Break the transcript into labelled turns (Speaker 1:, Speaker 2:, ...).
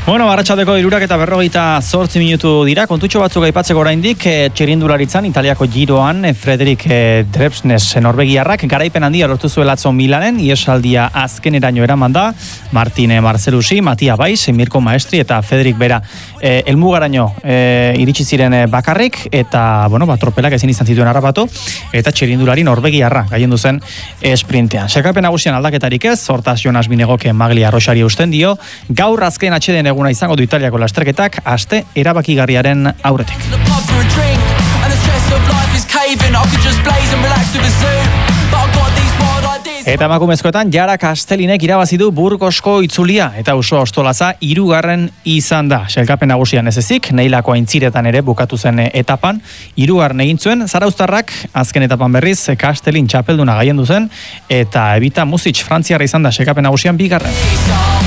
Speaker 1: Bueno, arratsaldeko 3:48 minutu dira. Kontutxo batzuk aipatzeko oraindik, txirrindularitzan Italiako Giroan Frederik Drebsnes norvegiarrak garaipen handia lortu zuela atzo Milanen, iesaldia azkeneraino eraman da. Martine Marcelusi, Matia Baiz, Mirko Maestri eta Federik Bera helmugaraino iritsi ziren bakarrik eta tropelak ezin izan zituen harrapatu eta txirrindulari norvegiarra gailendu zen sprintean. Sailkapen nagusian aldaketarik ez, hortaz Jonas Binegoke Maglia Rosari usten dio. Gaur azken atxeden eguna izango du Italiako lasterketak aste erabakigarriaren aurretik. Eta emakumezkoetan Jara Kastelinek irabazi du Burgosko itzulia eta Usoa Ostolaza 3. izan da. Sailkapen nagusian ez ezik, Neilako aintziretan ere bukatu zen etapan 3. egin zuen. Zarauztarrak azken etapan berriz Kastelin txapelduna gailendu zen eta Evita Music frantziarra izan da sailkapen nagusian 2.